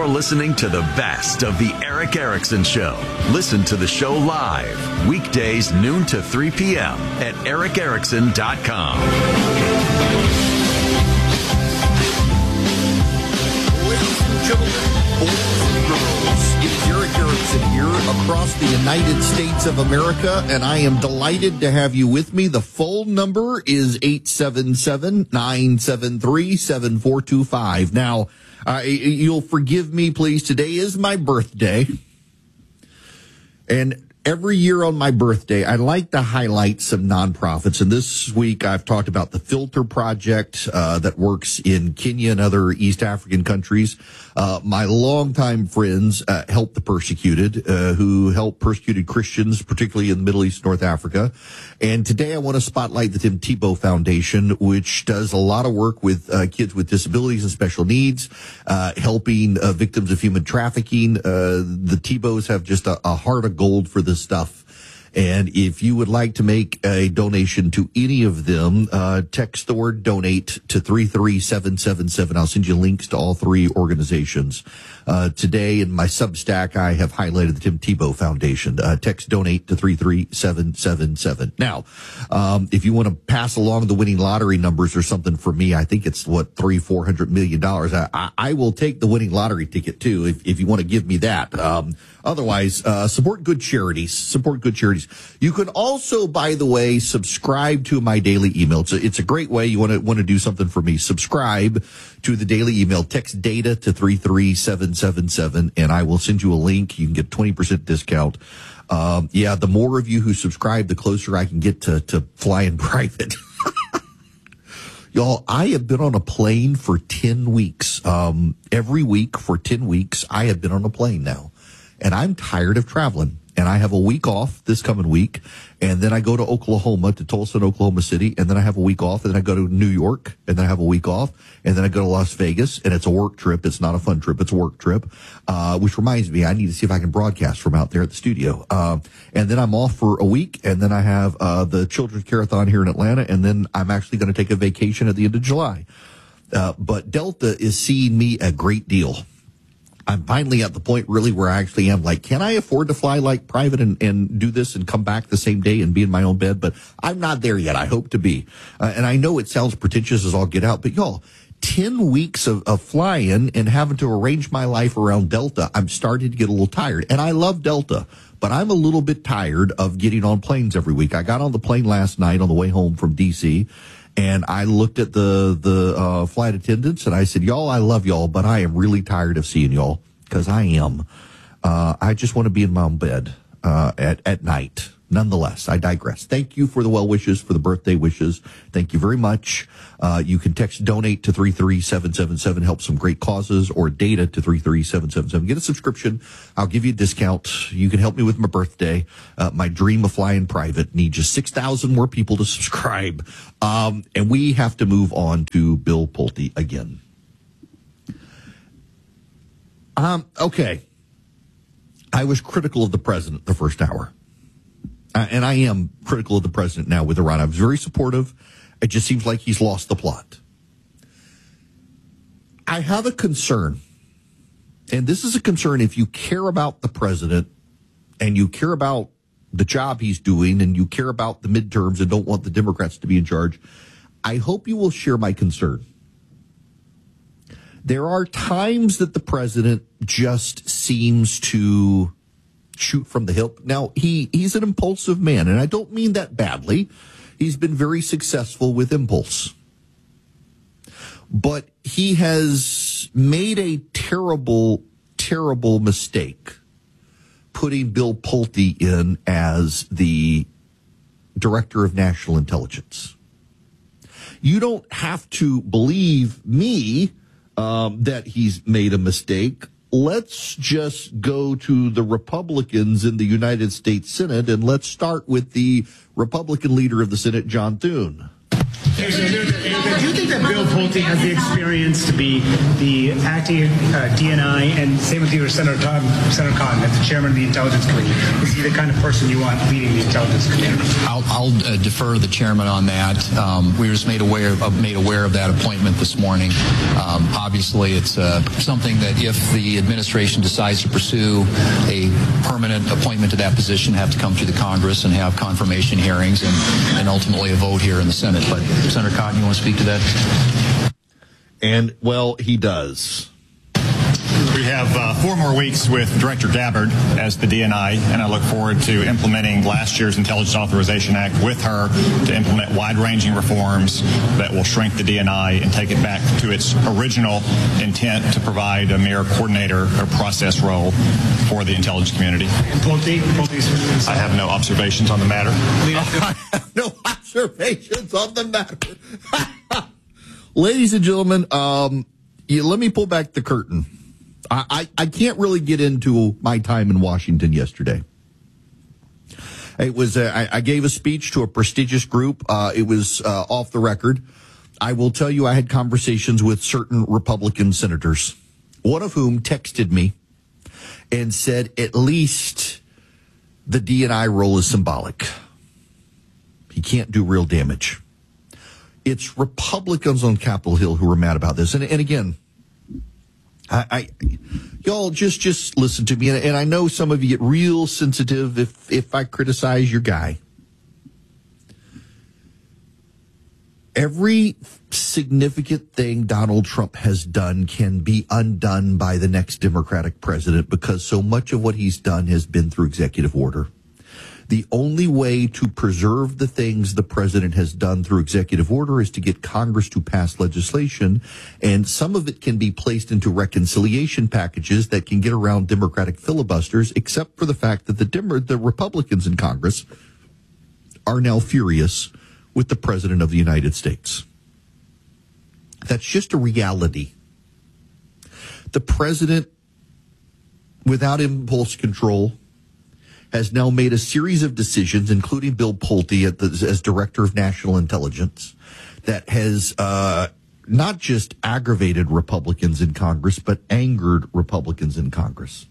You're listening to the best of the Eric Erickson Show. Listen to the show live, weekdays noon to 3 p.m. at ericerickson.com. Ladies and gentlemen, boys and girls, it is Eric Erickson here across the United States of America, and I am delighted to have you with me. The phone number is 877-973-7425. Now, you'll forgive me, please. Today is my birthday. And every year on my birthday, I like to highlight some nonprofits. And this week, I've talked about the Filter Project that works in Kenya and other East African countries. My longtime friends Help the Persecuted, who help persecuted Christians, particularly in the Middle East, North Africa. And today I want to spotlight the Tim Tebow Foundation, which does a lot of work with kids with disabilities and special needs, helping victims of human trafficking. The Tebows have just a heart of gold for this stuff. And if you would like to make a donation to any of them, text the word donate to 33777. I'll send you links to all three organizations. Today in my Substack, I have highlighted the Tim Tebow Foundation. Text donate to 33777. Now, if you want to pass along the winning lottery numbers or something for me, I think it's $300-400 million. I will take the winning lottery ticket too, if you want to give me that. Otherwise, support good charities. Support good charities. You can also, by the way, subscribe to my daily email. It's a great way. You want to do something for me. Subscribe to the daily email. Text data to 33777, and I will send you a link. You can get 20% discount. The more of you who subscribe, the closer I can get to fly in private. Y'all, I have been on a plane for 10 weeks. Every week for 10 weeks, I have been on a plane now. And I'm tired of traveling. And I have a week off this coming week. And then I go to Oklahoma, to Tulsa and Oklahoma City. And then I have a week off. And then I go to New York. And then I have a week off. And then I go to Las Vegas. And it's a work trip. It's not a fun trip. It's a work trip. Which reminds me, I need to see if I can broadcast from out there at the studio. And then I'm off for a week. And then I have the Children's Carathon here in Atlanta. And then I'm actually going to take a vacation at the end of July. But Delta is seeing me a great deal. I'm finally at the point really where I actually am like, can I afford to fly like private and do this and come back the same day and be in my own bed? But I'm not there yet. I hope to be. And I know it sounds pretentious as all get out, but y'all, 10 weeks of flying and having to arrange my life around Delta, I'm starting to get a little tired. And I love Delta, but I'm a little bit tired of getting on planes every week. I got on the plane last night on the way home from D.C., and I looked at the flight attendants and I said, y'all, I love y'all, but I am really tired of seeing y'all, because I am. I just want to be in my own bed at night. Nonetheless, I digress. Thank you for the well wishes, for the birthday wishes. Thank you very much. You can text donate to 33777, help some great causes, or data to 33777. Get a subscription. I'll give you a discount. You can help me with my birthday. My dream of flying private. Need just 6,000 more people to subscribe. And we have to move on to Bill Pulte again. Okay. I was critical of the president the first hour. And I am critical of the president now with Iran. I was very supportive. It just seems like he's lost the plot. I have a concern. And this is a concern if you care about the president and you care about the job he's doing and you care about the midterms and don't want the Democrats to be in charge. I hope you will share my concern. There are times that the president just seems to shoot from the hip. Now, he's an impulsive man, and I don't mean that badly. He's been very successful with impulse. But he has made a terrible, terrible mistake putting Bill Pulte in as the director of national intelligence. You don't have to believe me that he's made a mistake. Let's just go to the Republicans in the United States Senate, and let's start with the Republican leader of the Senate, John Thune. Do you think that Bill Pulte has the experience to be the acting DNI, and same with you, Senator Cotton, as the chairman of the Intelligence Committee? Is he the kind of person you want leading the Intelligence Committee? I'll defer the chairman on that. We were just made aware of that appointment this morning. Obviously, it's something that if the administration decides to pursue a permanent appointment to that position, have to come to the Congress and have confirmation hearings and ultimately a vote here in the Senate. But Senator Cotton, you want to speak to that? And, well, he does. We have 4 more weeks with Director Gabbard as the DNI, and I look forward to implementing last year's Intelligence Authorization Act with her to implement wide-ranging reforms that will shrink the DNI and take it back to its original intent to provide a mere coordinator or process role for the intelligence community. I have no observations on the matter. I have no observations on the matter. Ladies and gentlemen, let me pull back the curtain. I can't really get into my time in Washington yesterday. It was I gave a speech to a prestigious group. It was off the record. I will tell you I had conversations with certain Republican senators, one of whom texted me and said at least the DNI role is symbolic. He can't do real damage. It's Republicans on Capitol Hill who are mad about this. And again, y'all just listen to me, and I know some of you get real sensitive if I criticize your guy. Every significant thing Donald Trump has done can be undone by the next Democratic president because so much of what he's done has been through executive order. The only way to preserve the things the president has done through executive order is to get Congress to pass legislation, and some of it can be placed into reconciliation packages that can get around Democratic filibusters, except for the fact that the Republicans in Congress are now furious with the President of the United States. That's just a reality. The president, without impulse control, has now made a series of decisions, including Bill Pulte as Director of National Intelligence, that has not just aggravated Republicans in Congress, but angered Republicans in Congress.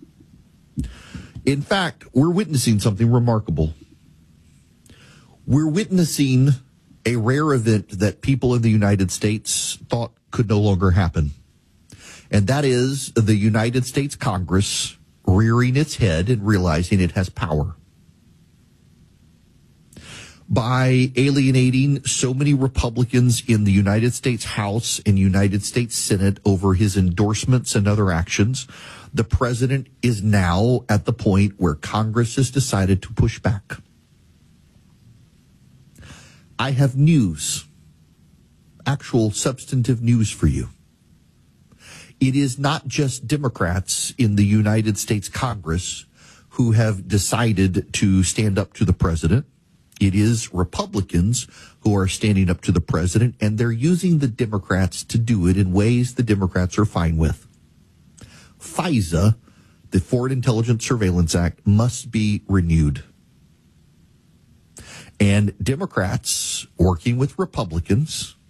In fact, we're witnessing something remarkable. We're witnessing a rare event that people in the United States thought could no longer happen. And that is the United States Congress rearing its head and realizing it has power. By alienating so many Republicans in the United States House and United States Senate over his endorsements and other actions, the president is now at the point where Congress has decided to push back. I have news, actual substantive news for you. It is not just Democrats in the United States Congress who have decided to stand up to the president. It is Republicans who are standing up to the president, and they're using the Democrats to do it in ways the Democrats are fine with. FISA, the Foreign Intelligence Surveillance Act, must be renewed. And Democrats, working with Republicans,